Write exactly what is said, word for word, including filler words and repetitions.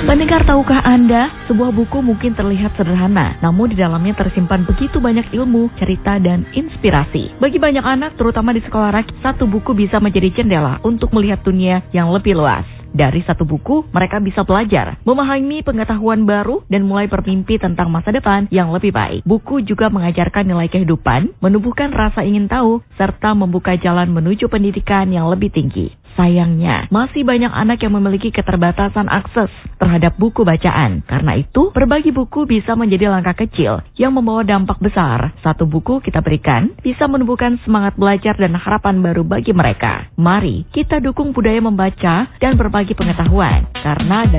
Pendengar, tahukah Anda, sebuah buku mungkin terlihat sederhana, namun di dalamnya tersimpan begitu banyak ilmu, cerita, dan inspirasi. Bagi banyak anak, terutama di sekolah rakyat, satu buku bisa menjadi jendela untuk melihat dunia yang lebih luas. Dari satu buku, mereka bisa belajar, memahami pengetahuan baru, dan mulai bermimpi tentang masa depan yang lebih baik. Buku juga mengajarkan nilai kehidupan, menumbuhkan rasa ingin tahu, serta membuka jalan menuju pendidikan yang lebih tinggi. Sayangnya, masih banyak anak yang memiliki keterbatasan akses terhadap buku bacaan. Karena itu, berbagi buku bisa menjadi langkah kecil yang membawa dampak besar. Satu buku kita berikan bisa menumbuhkan semangat belajar dan harapan baru bagi mereka. Mari kita dukung budaya membaca dan berbagi pengetahuan. Karena